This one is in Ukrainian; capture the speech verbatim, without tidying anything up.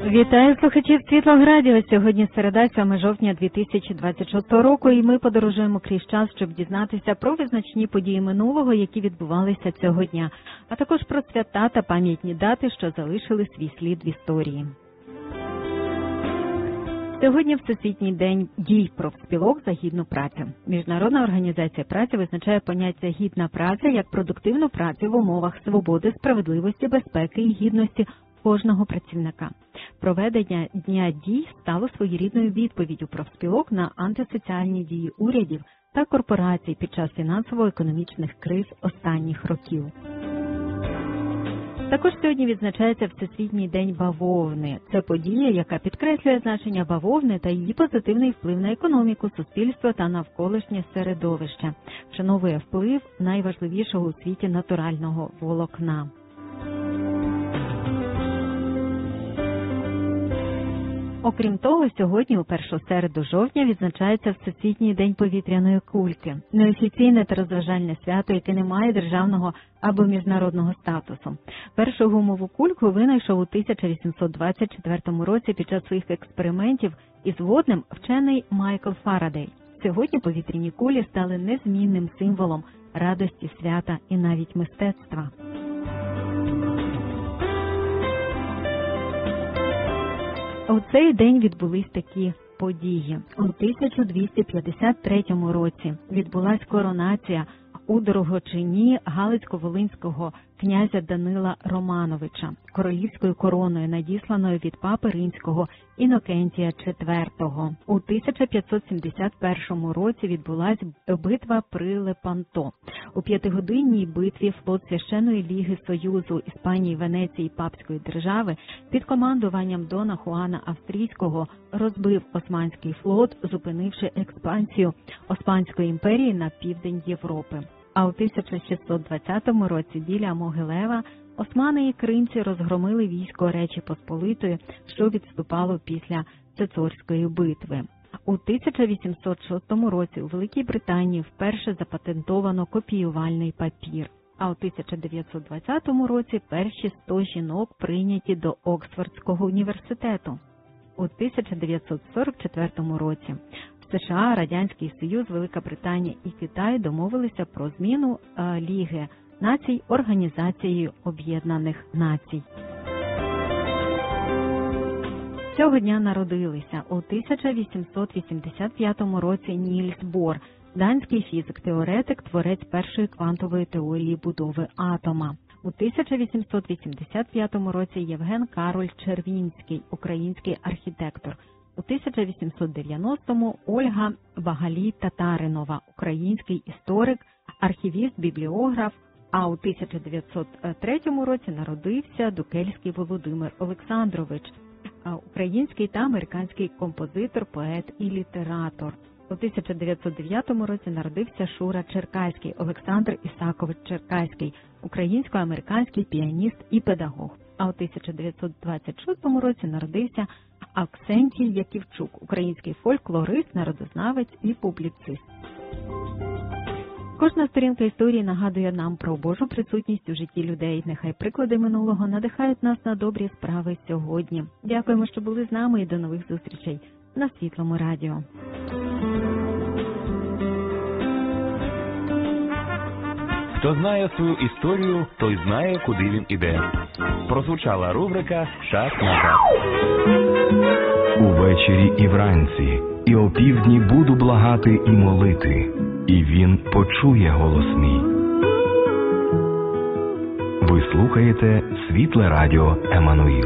Вітаю слухачів Світлоградіо. Сьогодні середа, сьоме жовтня дві тисячі двадцять шостого року, і ми подорожуємо крізь час, щоб дізнатися про визначні події минулого, які відбувалися цього дня, а також про свята та пам'ятні дати, що залишили свій слід в історії. Сьогодні Всесвітній день дій профспілок за гідну працю. Міжнародна організація праці визначає поняття «гідна праця» як продуктивну працю в умовах свободи, справедливості, безпеки і гідності кожного працівника. Проведення Дня дій стало своєрідною відповіддю профспілок на антисоціальні дії урядів та корпорацій під час фінансово-економічних криз останніх років. Також сьогодні відзначається Всесвітній день бавовни. Це подія, яка підкреслює значення бавовни та її позитивний вплив на економіку, суспільство та навколишнє середовище, вшановує вплив найважливішого у світі натурального волокна. Окрім того, сьогодні, у першу середу жовтня, відзначається Всесвітній день повітряної кульки. Неофіційне та розважальне свято, яке не має державного або міжнародного статусу. Першу гумову кульку винайшов у тисяча вісімсот двадцять четвертому році під час своїх експериментів із воднем вчений Майкл Фарадей. Сьогодні повітряні кулі стали незмінним символом радості, свята і навіть мистецтва. У цей день відбулись такі події. У тисяча двісті п'ятдесят третьому році відбулась коронація у Дорогочині Галицько-Волинського князя Данила Романовича королівською короною, надісланою від папи римського Інокентія четвертого. У тисяча п'ятсот сімдесят першому році відбулась битва при Лепанто. У п'ятигодинній битві флот Священної Ліги Союзу Іспанії, Венеції і Папської держави під командуванням Дона Хуана Австрійського розбив Османський флот, зупинивши експансію Османської імперії на південь Європи. А у тисяча шістсот двадцятому році біля Могилева османи і кримці розгромили військо Речі Посполитої, що відступало після Цицорської битви. У тисяча вісімсот шостому році у Великій Британії вперше запатентовано копіювальний папір. А у тисяча дев'ятсот двадцятому році перші сто жінок прийняті до Оксфордського університету. У тисяча дев'ятсот сорок четвертому році США, Радянський Союз, Велика Британія і Китай домовилися про зміну е, Ліги націй Організацією Об'єднаних Націй. Цього дня народилися у тисяча вісімсот вісімдесят п'ятому році Нільс Бор, данський фізик-теоретик, творець першої квантової теорії будови атома. У тисяча вісімсот вісімдесят п'ятому році Євген Кароль Червінський, український архітектор. У тисяча вісімсот дев'яностому Ольга Багалій-Татаринова, український історик, архівіст, бібліограф, а у тисяча дев'ятсот третьому році народився Дукельський Володимир Олександрович, український та американський композитор, поет і літератор. У тисяча дев'ятсот дев'ятому році народився Шура Черкаський, Олександр Ісакович Черкаський, українсько-американський піаніст і педагог. А у тисяча дев'ятсот двадцять шостому році народився Аксентій Яківчук, український фольклорист, народознавець і публіцист. Кожна сторінка історії нагадує нам про Божу присутність у житті людей. Нехай приклади минулого надихають нас на добрі справи сьогодні. Дякуємо, що були з нами, і до нових зустрічей на Світлому радіо. Хто знає свою історію, той знає, куди він іде. Прозвучала рубрика «Час назад». Увечері і вранці, і опівдні буду благати і молити, і він почує голос мій. Ви слухаєте Світле радіо Еммануїл.